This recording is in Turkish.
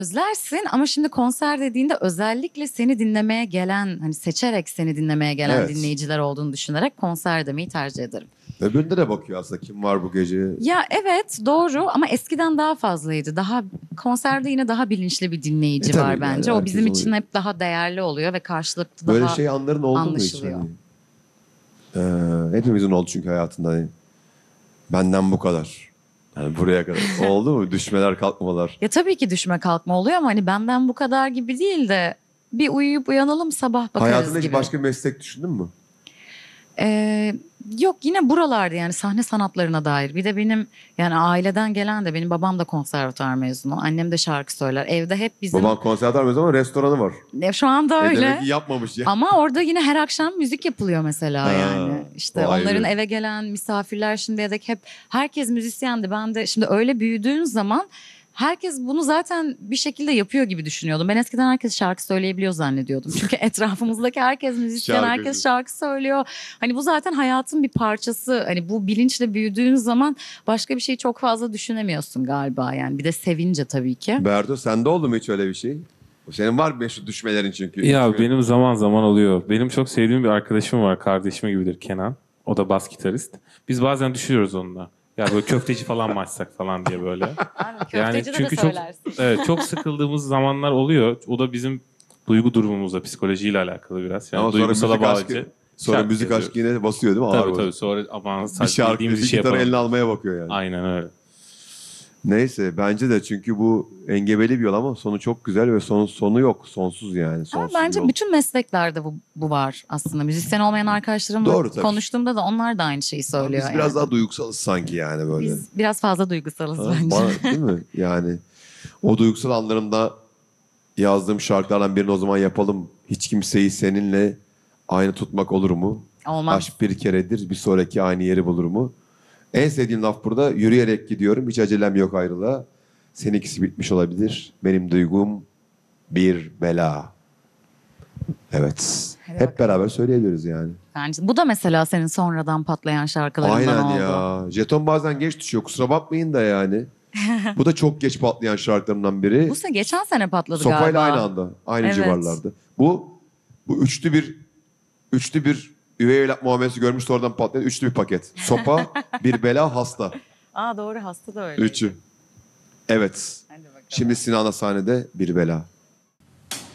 Özlersin ama şimdi konser dediğinde özellikle seni dinlemeye gelen, hani seçerek seni dinlemeye gelen Evet. dinleyiciler olduğunu düşünerek konser demeyi tercih ederim. Öbüründe de bakıyor aslında kim var bu gece. Ya evet doğru ama eskiden daha fazlaydı. Daha konserde yine daha bilinçli bir dinleyici tabii var yani bence. O herkes bizim onu- için hep daha değerli oluyor ve karşılıklı Böyle daha şey anların oldu mu hiç? anlaşılıyor. Hepimizin oldu çünkü hayatında. Hani, benden bu kadar. Yani buraya kadar. Oldu mu? Düşmeler kalkmalar. Ya tabii ki düşme kalkma oluyor ama hani benden bu kadar gibi değil de bir uyuyup uyanalım sabah bakarız Hayatında hiç gibi. başka bir meslek düşündün mü? Ee, Yok yine buralarda yani sahne sanatlarına dair. Bir de benim yani aileden gelen de benim babam da konservatuar mezunu. Annem de şarkı söyler. Evde hep bizim Baban konservatuar mezunu ama restoranı var. Şu anda öyle. Demek ki yapmamış ya. Ama orada yine her akşam müzik yapılıyor mesela Ha, yani. İşte o ayrı. onların eve gelen misafirler şimdiye dek hep herkes müzisyendi. Ben de şimdi öyle büyüdüğün zaman herkes bunu zaten bir şekilde yapıyor gibi düşünüyordum. Ben eskiden herkes şarkı söyleyebiliyor zannediyordum. Çünkü etrafımızdaki herkes müzisyen, Şarkıcı. herkes şarkı söylüyor. Hani bu zaten hayatın bir parçası. Hani bu bilinçle büyüdüğün zaman başka bir şeyi çok fazla düşünemiyorsun galiba yani. Bir de sevince tabii ki. Berdo sende oldu mu hiç öyle bir şey? Senin var mı şu düşmelerin çünkü? Ya benim zaman zaman oluyor. Benim çok sevdiğim bir arkadaşım var. Kardeşime gibidir Kenan. O da bas gitarist. Biz bazen düşüyoruz onunla. Ya böyle köfteci falan mı açsak falan diye böyle. Yani çünkü çok evet, çok sıkıldığımız zamanlar oluyor. O da bizim duygu durumumuzla, psikolojiyle alakalı biraz. Yani Ama sonra duygusala müzik aşkı, bağlıcı. sonra şarkı müzik yazıyoruz. aşkı yine basıyor değil mi? Ağır Tabii basıyor. tabii. Sonra aman Bir sadece şarkı, bildiğimiz bir bir şey gitarı yapalım. eline almaya bakıyor yani. Aynen öyle. Neyse bence de çünkü bu engebeli bir yol ama sonu çok güzel ve sonu yok. Sonsuz yani. Ama Sonsuz bir bence yol. bütün mesleklerde bu var aslında. Müzisyen olmayan arkadaşlarımla Doğru tabii. konuştuğumda da onlar da aynı şeyi Ama söylüyor. biz biraz yani. daha duygusalız sanki yani böyle. Biz biraz fazla duygusalız Ha, bence. değil mi? Yani o duygusal anlarımda yazdığım şarkılardan birini o zaman yapalım. Hiç kimseyi seninle aynı tutmak olur mu? Olmaz. Aşk bir keredir, bir sonraki aynı yeri bulur mu? En sevdiğim laf burada. Yürüyerek gidiyorum, hiç acelem yok ayrılığa. Seninkisi bitmiş olabilir. Benim duygum bir bela. Evet. Hadi Hep bakalım. beraber söyleyebiliriz yani. Bence bu da mesela senin sonradan patlayan şarkılarından Aynen oldu. ya. Jeton bazen geç düşüyor. Kusura bakmayın da yani. Bu da çok geç patlayan şarkılarımdan biri. Bu sene geçen sene patladı Sopayla galiba. aynı anda. Aynı Evet. civarlarda. Bu üçlü bir üvey evlat muamelesi görmüş sonradan patlayan üçlü bir paket. Sopa, bir bela, hasta. Aa doğru hasta da öyle. Üçü. Evet. Hadi bakalım. Şimdi Sinan'la sahnede bir bela.